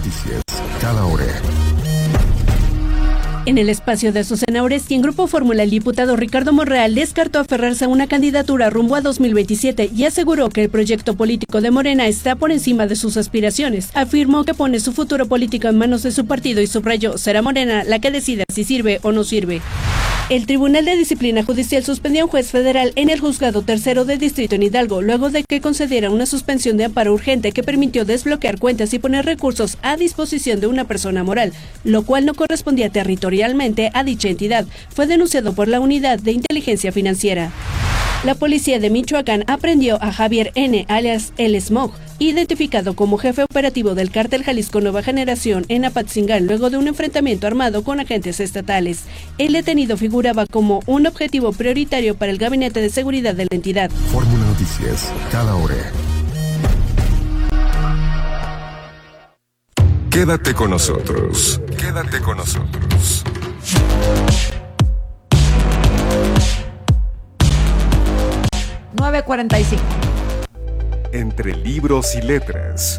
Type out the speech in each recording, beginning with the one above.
Noticias, cada hora. En el espacio de Azucena Oresti, en Grupo Fórmula, el diputado Ricardo Monreal descartó aferrarse a una candidatura rumbo a 2027 y aseguró que el proyecto político de Morena está por encima de sus aspiraciones. Afirmó que pone su futuro político en manos de su partido y subrayó, será Morena la que decida si sirve o no sirve. El Tribunal de Disciplina Judicial suspendió a un juez federal en el Juzgado Tercero de Distrito en Hidalgo, luego de que concediera una suspensión de amparo urgente que permitió desbloquear cuentas y poner recursos a disposición de una persona moral, lo cual no correspondía territorialmente a dicha entidad. Fue denunciado por la Unidad de Inteligencia Financiera. La policía de Michoacán aprendió a Javier N., alias El Smog, identificado como jefe operativo del cártel Jalisco Nueva Generación en Apatzingán, luego de un enfrentamiento armado con agentes estatales. El detenido figuraba como un objetivo prioritario para el Gabinete de Seguridad de la entidad. Fórmula Noticias, cada hora. Quédate con nosotros. Quédate con nosotros. $9:45. Entre libros y letras.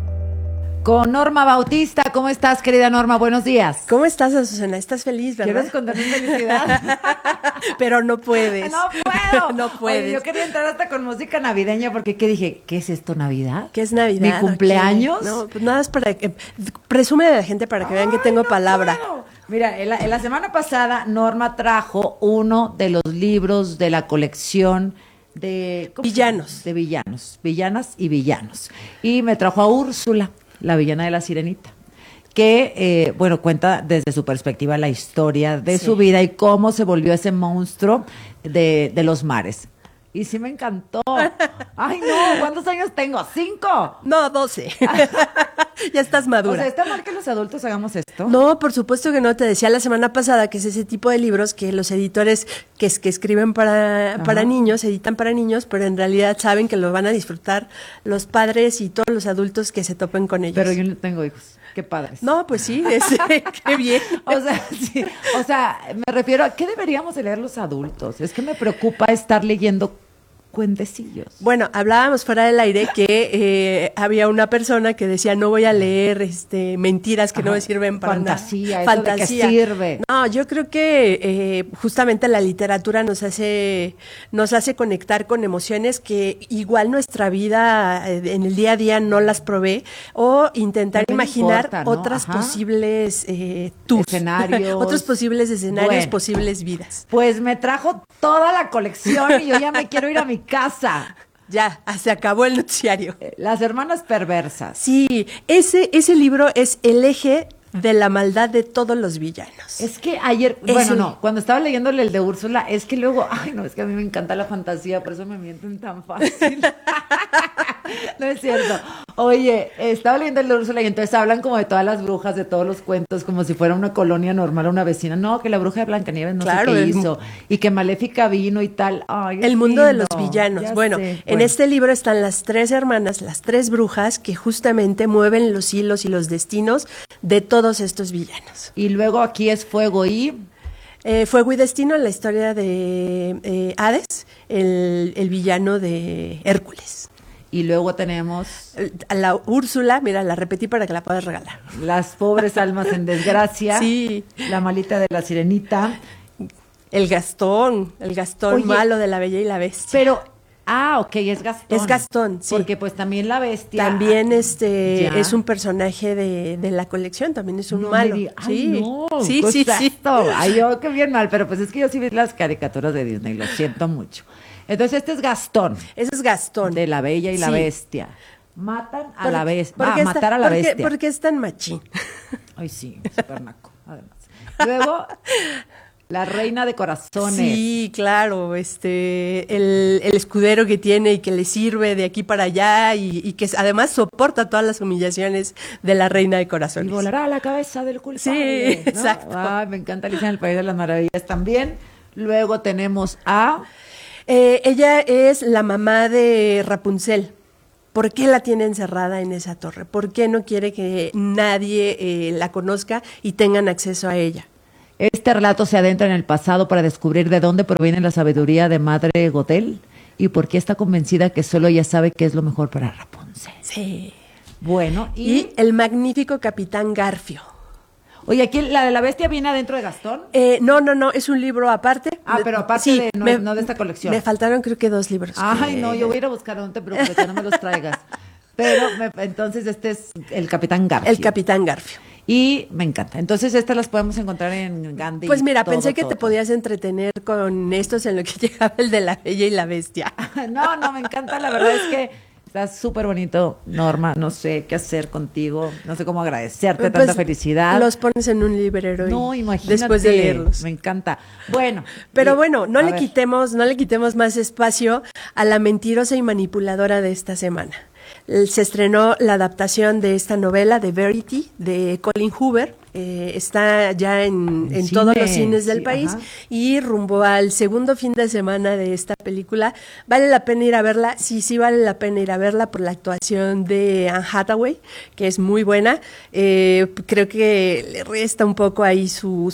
Con Norma Bautista. ¿Cómo estás, querida Norma? Buenos días. ¿Cómo estás, Azucena? ¿Estás feliz, verdad? ¿Quieres contarme felicidad? Pero no puedes. No puedo. No puedes. Oye, yo quería entrar hasta con música navideña porque ¿qué dije? ¿Qué es esto, Navidad? ¿Qué es Navidad? ¿Mi cumpleaños? No, pues nada, es para que presume de la gente para que vean que tengo palabra. Puedo. Mira, en la semana pasada Norma trajo uno de los libros de la colección de Villanos. De villanos, villanas y villanos. Y me trajo a Úrsula, la villana de La Sirenita, que, cuenta desde su perspectiva la historia de su vida y cómo se volvió ese monstruo de los mares. Y sí me encantó. Ay, no, ¿cuántos años tengo? 5. No, 12. Ya estás madura. O sea, ¿está mal que los adultos hagamos esto? No, por supuesto que no. Te decía la semana pasada que es ese tipo de libros que los editores que escriben para niños, editan para niños, pero en realidad saben que los van a disfrutar los padres y todos los adultos que se topen con ellos. Pero yo no tengo hijos. Qué padres. No, pues sí, qué bien. Sí, me refiero a ¿qué deberíamos de leer los adultos? Es que me preocupa estar leyendo cuentecillos. Bueno, hablábamos fuera del aire que había una persona que decía no voy a leer mentiras que no me sirven para fantasía, nada. Fantasía, ¿de qué sirve? No, yo creo que justamente la literatura nos hace conectar con emociones que igual nuestra vida en el día a día no las provee, o intentar imaginar importa, ¿no? otras posibles escenarios. otros posibles escenarios, bueno, posibles vidas. Pues me trajo toda la colección y yo ya me quiero ir a mi casa. Ya, se acabó el noticiario. Las hermanas perversas. Sí, ese libro es el eje de la maldad de todos los villanos. Es que ayer, cuando estaba leyéndole el de Úrsula, es que luego, es que a mí me encanta la fantasía, por eso me mienten tan fácil. No es cierto. Oye, estaba leyendo el de Úrsula y entonces hablan como de todas las brujas, de todos los cuentos, como si fuera una colonia normal, una vecina. No, que la bruja de Blancanieves no sé qué hizo, y que Maléfica vino y tal. Ay, el mundo de los villanos. En este libro están las 3 hermanas, las 3 brujas, que justamente mueven los hilos y los destinos de todos estos villanos. Y luego aquí es Fuego y... Fuego y Destino, la historia de Hades, el villano de Hércules. Y luego tenemos... A la Úrsula, mira, la repetí para que la puedas regalar. Las pobres almas en desgracia. Sí. La malita de la Sirenita. El Gastón Oye, malo de La Bella y la Bestia. Pero... ok, es Gastón. Es Gastón, sí. Porque pues también la bestia... También es un personaje de la colección, también es un malo. Sí, sí. Ay, yo qué bien mal, pero pues es que yo sí vi las caricaturas de Disney, lo siento mucho. Entonces este es Gastón. Ese es Gastón. De La Bella y la Bestia. Matan a la bestia. Matar a la bestia. ¿Por qué es tan machín? Ay, sí, súper naco, además. Luego... La reina de corazones. Sí, claro, el escudero que tiene y que le sirve de aquí para allá y que además soporta todas las humillaciones de la reina de corazones. Y volará a la cabeza del culpable. Sí, ¿no? exacto. Me encanta Alicia en el País de las Maravillas también. Luego tenemos a... ella es la mamá de Rapunzel. ¿Por qué la tiene encerrada en esa torre? ¿Por qué no quiere que nadie la conozca y tengan acceso a ella? Este relato se adentra en el pasado para descubrir de dónde proviene la sabiduría de Madre Gothel y por qué está convencida que solo ella sabe qué es lo mejor para Rapunzel. Sí. Bueno, Y el magnífico Capitán Garfio. Oye, aquí la de la bestia viene adentro de Gastón. No, es un libro aparte. Pero aparte Sí, no de esta colección. Me faltaron creo que 2 libros. Ay, no, yo voy a ir a buscar, no te preocupes, que no me los traigas. Pero entonces este es el Capitán Garfio. El Capitán Garfio. Y me encanta. Entonces estas las podemos encontrar en Gandhi. Pues mira, pensé que te podías entretener con estos en lo que llegaba el de La Bella y la Bestia. No, me encanta. La verdad es que está súper bonito, Norma. No sé qué hacer contigo. No sé cómo agradecerte tanta felicidad. Los pones en un librero No, y imagínate. después de leerlos. Me encanta. Bueno. Pero bueno, no le quitemos más espacio a la mentirosa y manipuladora de esta semana. Se estrenó la adaptación de esta novela de Verity de Colin Hoover. Está ya en todos los cines del país. Ajá. Y rumbo al segundo fin de semana de esta película. ¿Vale la pena ir a verla? Sí, vale la pena ir a verla por la actuación de Anne Hathaway, que es muy buena. Creo que le resta un poco ahí su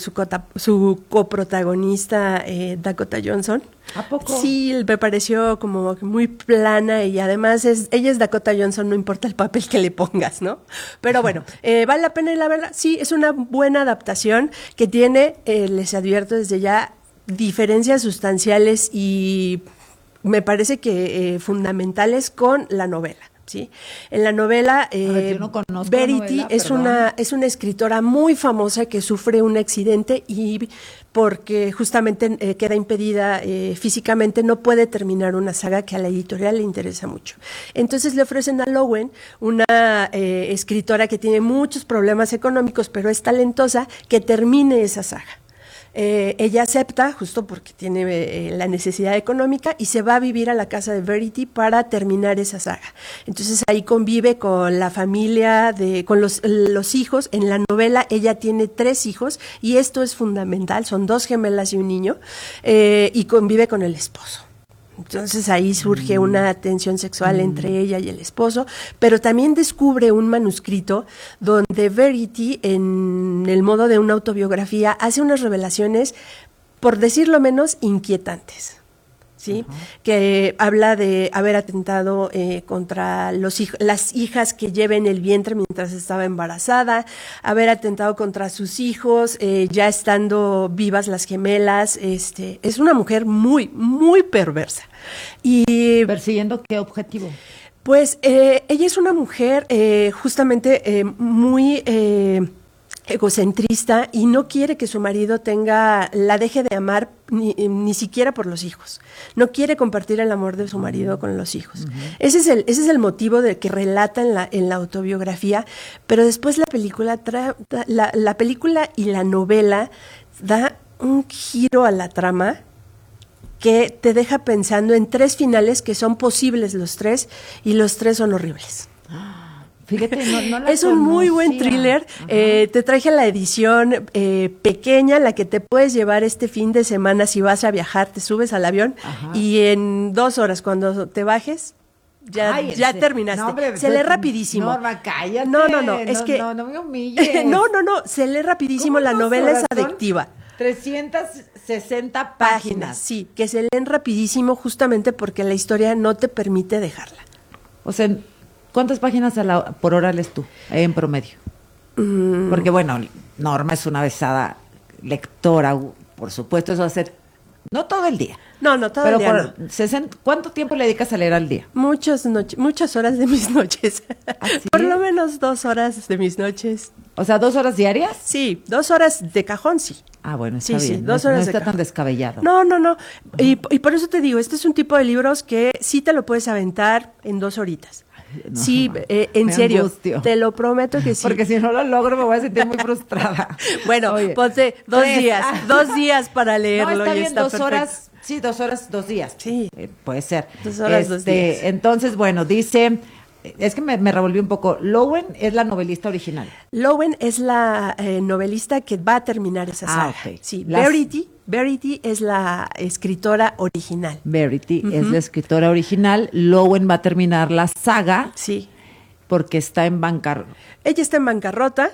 coprotagonista Dakota Johnson. ¿A poco? Sí, me pareció como muy plana y además ella es Dakota Johnson, no importa el papel que le pongas, ¿no? Pero bueno, ¿vale la pena ir a verla? Sí, es una buena adaptación que tiene, les advierto desde ya, diferencias sustanciales y me parece que fundamentales con la novela. ¿Sí? En la novela, yo no conozco Verity la novela, es una escritora muy famosa que sufre un accidente y porque justamente queda impedida físicamente, no puede terminar una saga que a la editorial le interesa mucho. Entonces le ofrecen a Lowen, una escritora que tiene muchos problemas económicos, pero es talentosa, que termine esa saga. Ella acepta, justo porque tiene la necesidad económica, y se va a vivir a la casa de Verity para terminar esa saga. Entonces ahí convive con la familia, con los hijos. En la novela ella tiene 3 hijos, y esto es fundamental, son 2 gemelas y un niño, y convive con el esposo. Entonces ahí surge una tensión sexual entre ella y el esposo, pero también descubre un manuscrito donde Verity, en el modo de una autobiografía, hace unas revelaciones, por decirlo menos, inquietantes. ¿Sí? Uh-huh. Que habla de haber atentado contra las hijas que lleva en el vientre mientras estaba embarazada, haber atentado contra sus hijos, ya estando vivas las gemelas. Es una mujer muy, muy perversa. Y ¿persiguiendo qué objetivo? Pues ella es una mujer justamente muy egocentrista y no quiere que su marido la deje de amar ni siquiera por los hijos. No quiere compartir el amor de su marido con los hijos. Uh-huh. Ese es el motivo de que relata en la autobiografía, pero después la película y la novela da un giro a la trama que te deja pensando en 3 finales que son posibles los 3, y los 3 son horribles. Fíjate, no la es un muy buen thriller. Te traje la edición pequeña, la que te puedes llevar este fin de semana si vas a viajar, te subes al avión. Ajá. Y en 2 horas cuando te bajes ya terminaste. No, hombre, se lee rapidísimo. Norma, cállate. No, es que no me humilles. no, se lee rapidísimo, la novela es adictiva. 360 páginas. Sí, que se leen rapidísimo justamente porque la historia no te permite dejarla. O sea, ¿cuántas páginas por hora lees tú en promedio? Porque bueno, Norma es una avesada lectora, por supuesto, eso va a ser no todo el día. No, todo el día. Pero ¿cuánto tiempo le dedicas a leer al día? Muchas horas de mis noches. ¿Ah, sí? Por lo menos 2 horas de mis noches. O sea, ¿2 horas diarias? Sí, 2 horas de cajón, sí. Ah, bueno, está bien. Sí, 2 horas no de está cajón. Tan descabellado. No. Y por eso te digo, este es un tipo de libros que sí te lo puedes aventar en 2 horitas. No, sí, en serio, angustio. Te lo prometo que sí. Porque si no lo logro me voy a sentir muy frustrada. Bueno, ponte 2 días, 2 días para leerlo. No, está y bien, está 2 perfecto. horas, sí, 2 horas, 2 días. Sí. Puede ser. 2 horas, 2 días. Entonces, bueno, dice, es que me revolví un poco, Lowen es la novelista original. Lowen es la novelista que va a terminar esa saga. Okay. Sí, Verity es la escritora original. Verity es la escritora original. Lowen va a terminar la saga. Sí. Porque está en bancarrota. Ella está en bancarrota.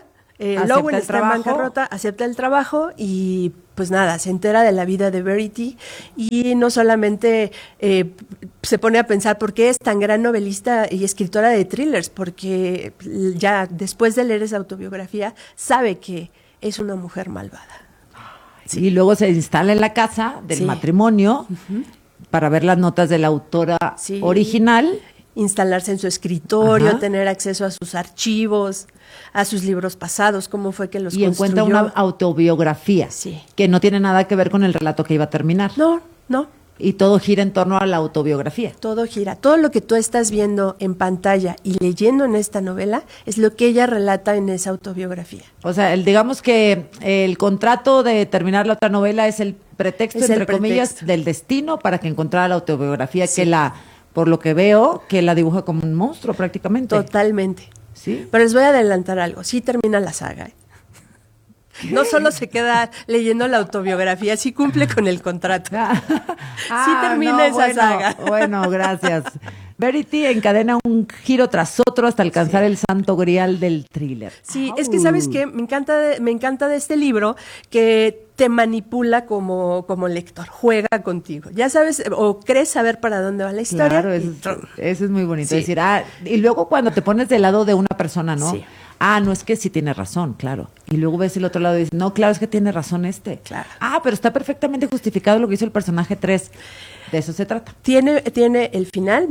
Lowell está en bancarrota, acepta el trabajo y pues nada, se entera de la vida de Verity y no solamente se pone a pensar por qué es tan gran novelista y escritora de thrillers, porque ya después de leer esa autobiografía sabe que es una mujer malvada. Sí. Y luego se instala en la casa del matrimonio para ver las notas de la autora original. Instalarse en su escritorio, tener acceso a sus archivos, a sus libros pasados, cómo fue que los construyó. Y encuentra una autobiografía que no tiene nada que ver con el relato que iba a terminar. No. Y todo gira en torno a la autobiografía. Todo gira. Todo lo que tú estás viendo en pantalla y leyendo en esta novela es lo que ella relata en esa autobiografía. O sea, digamos que el contrato de terminar la otra novela es el pretexto, entre comillas, del destino para que encontrara la autobiografía por lo que veo, que la dibuja como un monstruo prácticamente. Totalmente. Sí. Pero les voy a adelantar algo. Sí termina la saga. No solo se queda leyendo la autobiografía, sí cumple con el contrato. Sí termina esa saga. Bueno, gracias. Verity encadena un giro tras otro hasta alcanzar el santo grial del thriller. Sí, es que ¿sabes qué? Me encanta de este libro que te manipula como lector, juega contigo. Ya sabes, o crees saber para dónde va la historia. Claro, eso es muy bonito. Decir, y luego cuando te pones del lado de una persona, ¿no? Sí. No es que sí tiene razón, claro. Y luego ves el otro lado y dices, no, claro, es que tiene razón este. Claro. Pero está perfectamente justificado lo que hizo el personaje 3. De eso se trata. Tiene el final,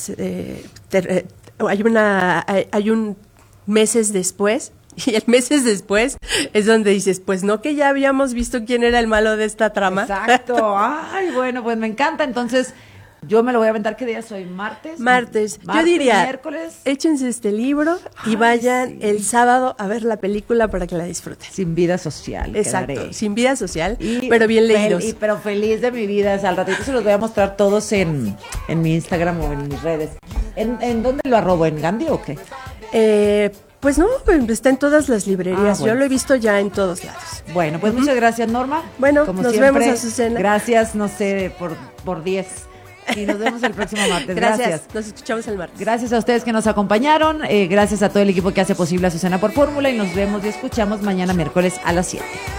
hay un meses después, y el meses después es donde dices, pues no, que ya habíamos visto quién era el malo de esta trama. Exacto. Bueno, pues me encanta. Entonces, yo me lo voy a aventar. ¿Qué día es hoy? ¿Martes? Yo diría, miércoles. Échense este libro y vayan el sábado a ver la película para que la disfruten. Sin vida social. Exacto, quedaré. sin vida social, pero bien leídos. Pero feliz de mi vida. Al ratito se los voy a mostrar todos en mi Instagram o en mis redes. ¿En dónde lo arrobo? ¿En Gandhi o qué? Pues no, está en todas las librerías. Bueno. Yo lo he visto ya en todos lados. Bueno, pues muchas gracias, Norma. Bueno, como nos siempre, vemos, Azucena. Gracias, no sé, por 10. Y nos vemos el próximo martes. Gracias. Nos escuchamos el martes. Gracias a ustedes que nos acompañaron. Gracias a todo el equipo que hace posible Azucena por Fórmula. Y nos vemos y escuchamos mañana miércoles a las 7.